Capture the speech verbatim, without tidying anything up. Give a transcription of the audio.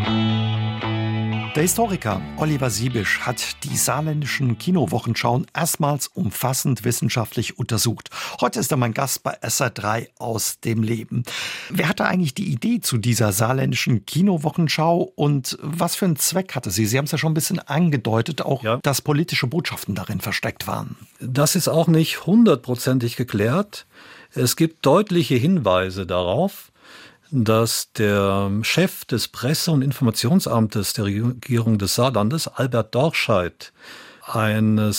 Der Historiker Oliver Siebisch hat die saarländischen Kinowochenschauen erstmals umfassend wissenschaftlich untersucht. Heute ist er mein Gast bei S R drei aus dem Leben. Wer hatte eigentlich die Idee zu dieser saarländischen Kinowochenschau und was für einen Zweck hatte sie? Sie haben es ja schon ein bisschen angedeutet, auch ja, dass politische Botschaften darin versteckt waren. Das ist auch nicht hundertprozentig geklärt. Es gibt deutliche Hinweise darauf, dass der Chef des Presse- und Informationsamtes der Regierung des Saarlandes, Albert Dorscheid, eine